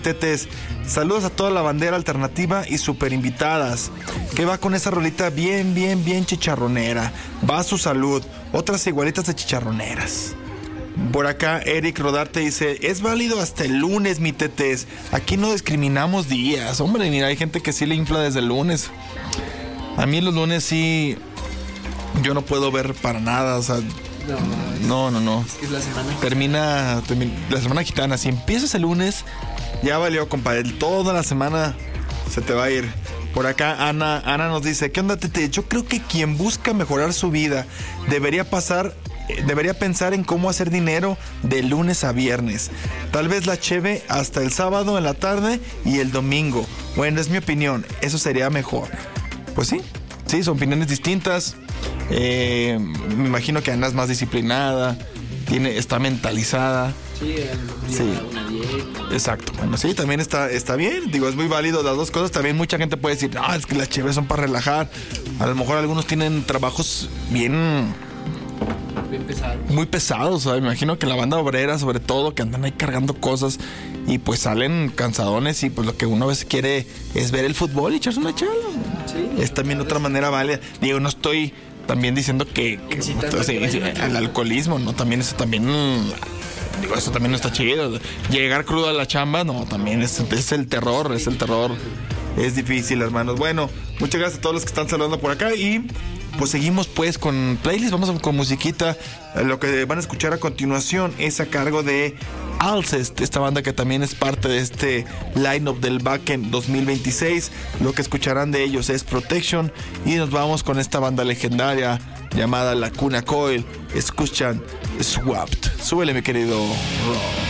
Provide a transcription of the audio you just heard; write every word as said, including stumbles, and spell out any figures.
Tetes, saludos a toda la bandera alternativa y super invitadas. Que va con esa rolita bien, bien, bien chicharronera. Va a su salud. Otras igualitas de chicharroneras. Por acá Eric Rodarte dice: es válido hasta el lunes, mi Tetes. Aquí no discriminamos días. Hombre, mira, hay gente que sí le infla desde el lunes. A mí los lunes sí, yo no puedo ver para nada, o sea, no, no, no. no. Es que es la semana. Termina, termina la semana gitana. Si empiezas el lunes, ya valió, compadre. Toda la semana se te va a ir. Por acá Ana, Ana nos dice: ¿qué onda, Tete? Yo creo que quien busca mejorar su vida debería pasar, debería pensar en cómo hacer dinero de lunes a viernes. Tal vez la cheve hasta el sábado en la tarde y el domingo. Bueno, es mi opinión. Eso sería mejor. Pues sí, sí, son opiniones distintas. Eh, me imagino que Ana es más disciplinada, tiene, está mentalizada. Sí, sí. Una dieta. Exacto. Bueno, sí, también está, está bien. Digo, es muy válido las dos cosas. También mucha gente puede decir: no, es que las chéveres son para relajar. A lo mejor algunos tienen trabajos bien... Bien pesados. Muy pesados. O sea, me imagino que la banda obrera, sobre todo, que andan ahí cargando cosas y pues salen cansadones y pues lo que uno a veces quiere es ver el fútbol y echarse una chela. Sí. Es también otra manera válida. Digo, no estoy también diciendo que, que o sea, el alcoholismo, ¿no? También eso también... Digo, eso también no está chido. Llegar crudo a la chamba, no, también es, es el terror, es el terror. Es difícil, hermanos. Bueno, muchas gracias a todos los que están saludando por acá y pues seguimos pues con playlist, vamos con musiquita. Lo que van a escuchar a continuación es a cargo de Alcest, esta banda que también es parte de este line-up del Backend dos mil veintiséis. Lo que escucharán de ellos es Protection y nos vamos con esta banda legendaria llamada Lacuna Coil. Escuchan Swapped. Súbele, mi querido Rob.